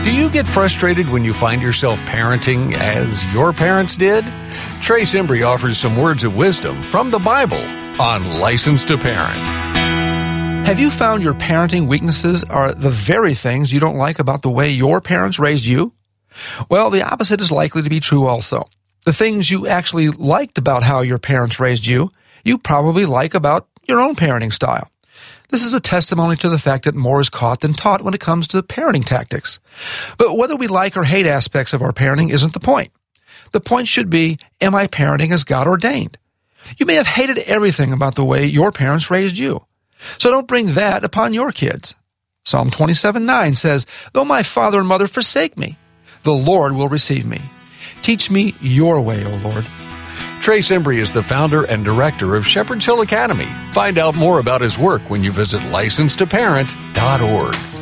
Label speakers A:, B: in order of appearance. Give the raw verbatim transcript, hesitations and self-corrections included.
A: Do you get frustrated when you find yourself parenting as your parents did? Trace Embry offers some words of wisdom from the Bible on License to Parent.
B: Have you found your parenting weaknesses are the very things you don't like about the way your parents raised you? Well, the opposite is likely to be true also. The things you actually liked about how your parents raised you, you probably like about your own parenting style. This is a testimony to the fact that more is caught than taught when it comes to parenting tactics. But whether we like or hate aspects of our parenting isn't the point. The point should be, am I parenting as God ordained? You may have hated everything about the way your parents raised you. So don't bring that upon your kids. Psalm twenty-seven nine says, "Though my father and mother forsake me, the Lord will receive me. Teach me your way, O Lord."
A: Trace Embry is the founder and director of Shepherd's Hill Academy. Find out more about his work when you visit license to parent dot org.